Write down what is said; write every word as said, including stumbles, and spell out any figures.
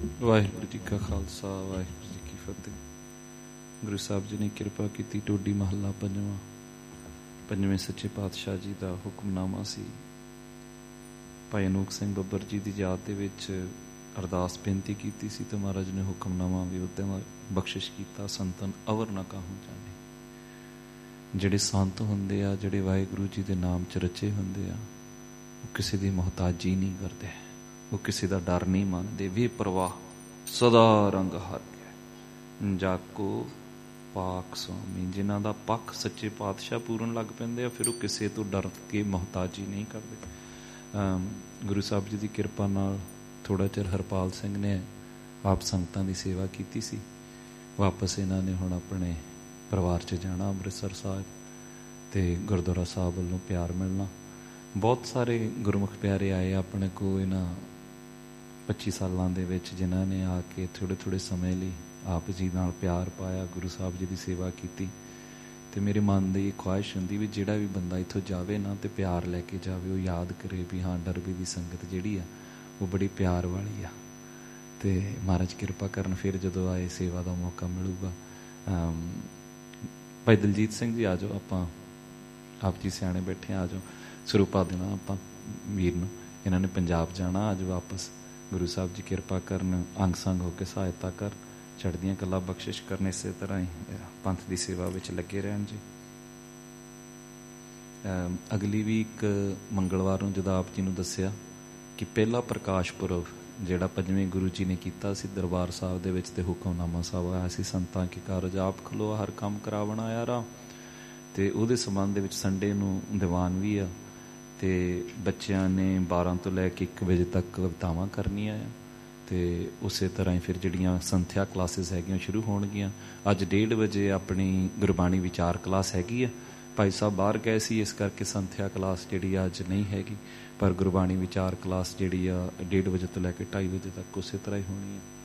ਵਾਹਿਗੁਰੂ ਜੀ ਕਾ ਖਾਲਸਾ, ਵਾਹਿਗੁਰੂ ਜੀ ਕੀ ਫਤਿਹ। ਗੁਰੂ ਸਾਹਿਬ ਜੀ ਨੇ ਕਿਰਪਾ ਕੀਤੀ। ਟੋਡੀ ਮਹੱਲਾ ਪੰਜਵਾਂ। ਪੰਜਵੇਂ ਸੱਚੇ ਪਾਤਸ਼ਾਹ ਜੀ ਦਾ ਹੁਕਮਨਾਮਾ ਸੀ। ਭਾਈ ਅਨੂਪ ਸਿੰਘ ਬੱਬਰ ਜੀ ਦੀ ਯਾਦ ਦੇ ਵਿੱਚ ਅਰਦਾਸ ਬੇਨਤੀ ਕੀਤੀ ਸੀ ਤੇ ਮਹਾਰਾਜ ਨੇ ਹੁਕਮਨਾਮਾ ਵੀ ਉੱਤੇ ਬਖਸ਼ਿਸ਼ ਕੀਤਾ। ਸੰਤਨ ਅਵਰ ਨਾ ਕਾਹੂ ਜਾਣੇ। ਜਿਹੜੇ ਸੰਤ ਹੁੰਦੇ ਆ, ਜਿਹੜੇ ਵਾਹਿਗੁਰੂ ਜੀ ਦੇ ਨਾਮ 'ਚ ਰਚੇ ਹੁੰਦੇ ਆ, ਉਹ ਕਿਸੇ ਦੀ ਮੁਹਤਾਜੀ ਨਹੀਂ ਕਰਦੇ, ਉਹ ਕਿਸੇ ਦਾ ਡਰ ਨਹੀਂ ਮੰਨਦੇ। ਵੇ ਪ੍ਰਵਾਹ ਸਦਾ ਰੰਗ ਹਰ ਗਿਆ ਜਾਕੋ ਪਾਕ ਸੁਆਮੀ। ਜਿਨ੍ਹਾਂ ਦਾ ਪੱਖ ਸੱਚੇ ਪਾਤਸ਼ਾਹ ਪੂਰਨ ਲੱਗ ਪੈਂਦੇ ਆ, ਫਿਰ ਉਹ ਕਿਸੇ ਤੋਂ ਡਰ ਕੇ ਮੁਹਤਾਜੀ ਨਹੀਂ ਕਰਦੇ। ਗੁਰੂ ਸਾਹਿਬ ਜੀ ਦੀ ਕਿਰਪਾ ਨਾਲ ਥੋੜ੍ਹਾ ਚਿਰ ਹਰਪਾਲ ਸਿੰਘ ਨੇ ਆਪ ਸੰਗਤਾਂ ਦੀ ਸੇਵਾ ਕੀਤੀ ਸੀ। ਵਾਪਸ ਇਹਨਾਂ ਨੇ ਹੁਣ ਆਪਣੇ ਪਰਿਵਾਰ 'ਚ ਜਾਣਾ ਅੰਮ੍ਰਿਤਸਰ ਸਾਹਿਬ, ਅਤੇ ਗੁਰਦੁਆਰਾ ਸਾਹਿਬ ਵੱਲੋਂ ਪਿਆਰ ਮਿਲਣਾ। ਬਹੁਤ ਸਾਰੇ ਗੁਰਮੁਖ ਪਿਆਰੇ ਆਏ ਆਪਣੇ ਕੋਲ ਇਹਨਾਂ ਪੱਚੀ ਸਾਲਾਂ ਦੇ ਵਿੱਚ, ਜਿਨ੍ਹਾਂ ਨੇ ਆ ਕੇ ਥੋੜ੍ਹੇ ਥੋੜ੍ਹੇ ਸਮੇਂ ਲਈ ਆਪ ਜੀ ਨਾਲ ਪਿਆਰ ਪਾਇਆ, ਗੁਰੂ ਸਾਹਿਬ ਜੀ ਦੀ ਸੇਵਾ ਕੀਤੀ। ਅਤੇ ਮੇਰੇ ਮਨ ਦੀ ਖੁਆਇਸ਼ ਹੁੰਦੀ ਵੀ ਜਿਹੜਾ ਵੀ ਬੰਦਾ ਇੱਥੋਂ ਜਾਵੇ ਨਾ, ਅਤੇ ਪਿਆਰ ਲੈ ਕੇ ਜਾਵੇ, ਉਹ ਯਾਦ ਕਰੇ ਵੀ ਹਾਂ ਡਰਬੀ ਦੀ ਸੰਗਤ ਜਿਹੜੀ ਆ ਉਹ ਬੜੀ ਪਿਆਰ ਵਾਲੀ ਆ। ਅਤੇ ਮਹਾਰਾਜ ਕਿਰਪਾ ਕਰਨ ਫਿਰ ਜਦੋਂ ਆਏ ਸੇਵਾ ਦਾ ਮੌਕਾ ਮਿਲੂਗਾ। ਭਾਈ ਦਲਜੀਤ ਸਿੰਘ ਜੀ ਆ ਜਾਓ, ਆਪਾਂ ਆਪ ਜੀ ਸਿਆਣੇ ਬੈਠੇ, ਆ ਜਾਓ। ਸਰੂਪਾ ਦੇਣਾ ਆਪਾਂ ਵੀਰ ਨੂੰ, ਇਹਨਾਂ ਨੇ ਪੰਜਾਬ ਜਾਣਾ ਅੱਜ ਵਾਪਸ। ਗੁਰੂ ਸਾਹਿਬ ਜੀ ਕਿਰਪਾ ਕਰਨ, ਅੰਗ ਸੰਗ ਹੋ ਕੇ ਸਹਾਇਤਾ ਕਰ, ਚੜ੍ਹਦੀਆਂ ਕਲਾ ਬਖਸ਼ਿਸ਼ ਕਰਨ, ਇਸੇ ਤਰ੍ਹਾਂ ਹੀ ਪੰਥ ਦੀ ਸੇਵਾ ਵਿੱਚ ਲੱਗੇ ਰਹਿਣ ਜੀ। ਅਗਲੀ ਵੀ ਇੱਕ ਮੰਗਲਵਾਰ ਨੂੰ ਜਦੋਂ ਆਪ ਜੀ ਨੂੰ ਦੱਸਿਆ ਕਿ ਪਹਿਲਾ ਪ੍ਰਕਾਸ਼ ਪੁਰਬ ਜਿਹੜਾ ਪੰਜਵੇਂ ਗੁਰੂ ਜੀ ਨੇ ਕੀਤਾ ਸੀ ਦਰਬਾਰ ਸਾਹਿਬ ਦੇ ਵਿੱਚ, ਅਤੇ ਹੁਕਮਨਾਮਾ ਸਾਹਿਬ ਆਇਆ ਸੀ, ਸੰਤਾਂ ਕੀ ਕਾਰਜ ਆਪ ਖਲੋ ਹਰ ਕੰਮ ਕਰਾਵਣਾ ਆਇਆ ਰਾ। ਅਤੇ ਉਹਦੇ ਸੰਬੰਧ ਦੇ ਵਿੱਚ ਸੰਡੇ ਨੂੰ ਦੀਵਾਨ ਵੀ ਆ, ਅਤੇ ਬੱਚਿਆਂ ਨੇ ਬਾਰਾਂ ਤੋਂ ਲੈ ਕੇ ਇੱਕ ਵਜੇ ਤੱਕ ਕਵਿਤਾਵਾਂ ਕਰਨੀਆਂ ਆ। ਅਤੇ ਉਸੇ ਤਰ੍ਹਾਂ ਹੀ ਫਿਰ ਜਿਹੜੀਆਂ ਸੰਥਿਆ ਕਲਾਸਿਸ ਹੈਗੀਆਂ ਸ਼ੁਰੂ ਹੋਣਗੀਆਂ। ਅੱਜ ਡੇਢ ਵਜੇ ਆਪਣੀ ਗੁਰਬਾਣੀ ਵਿਚਾਰ ਕਲਾਸ ਹੈਗੀ ਆ। ਭਾਈ ਸਾਹਿਬ ਬਾਹਰ ਗਏ ਸੀ, ਇਸ ਕਰਕੇ ਸੰਥਿਆ ਕਲਾਸ ਜਿਹੜੀ ਆ ਅੱਜ ਨਹੀਂ ਹੈਗੀ, ਪਰ ਗੁਰਬਾਣੀ ਵਿਚਾਰ ਕਲਾਸ ਜਿਹੜੀ ਆ ਡੇਢ ਵਜੇ ਤੋਂ ਲੈ ਕੇ ਢਾਈ ਵਜੇ ਤੱਕ ਉਸੇ ਤਰ੍ਹਾਂ ਹੀ ਹੋਣੀ ਆ।